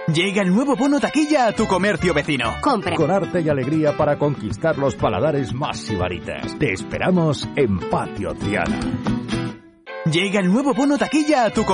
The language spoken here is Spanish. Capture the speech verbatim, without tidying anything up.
Llega el nuevo bono taquilla a tu comercio vecino. Compra. Con arte y alegría para conquistar los paladares más sibaritas. Te esperamos en Patio Triana. Llega el nuevo bono taquilla a tu comercio